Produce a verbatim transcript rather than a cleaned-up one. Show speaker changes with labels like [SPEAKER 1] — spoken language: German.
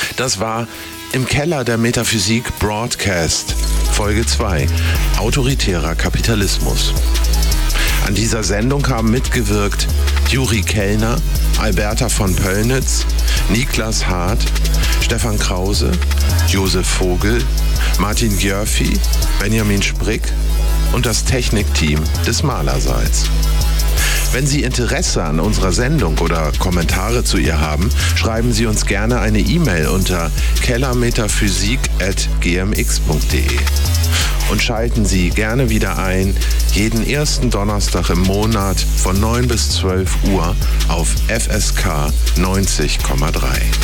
[SPEAKER 1] Das war Im Keller der Metaphysik Broadcast, Folge zwei, Autoritärer Kapitalismus. An dieser Sendung haben mitgewirkt Juri Kellner, Alberta von Pöllnitz, Niklas Hart, Stefan Krause, Josef Vogel, Martin Gjörfi, Benjamin Sprick und das Technikteam des Malersaals. Wenn Sie Interesse an unserer Sendung oder Kommentare zu ihr haben, schreiben Sie uns gerne eine E-Mail unter kellermetaphysik at g m x punkt d e. Und schalten Sie gerne wieder ein, jeden ersten Donnerstag im Monat von neun bis zwölf Uhr auf F S K neunzig Komma drei.